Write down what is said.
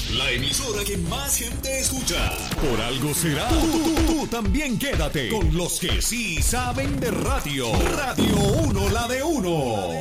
La emisora que más gente escucha. Por algo será. Tú también quédate con los que sí saben de radio. Radio 1, la de uno.